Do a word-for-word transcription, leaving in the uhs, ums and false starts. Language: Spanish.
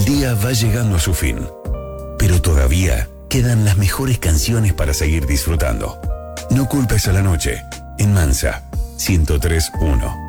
día va llegando a su fin, pero todavía quedan las mejores canciones para seguir disfrutando. No culpes a la noche, en Mansa ciento tres punto uno.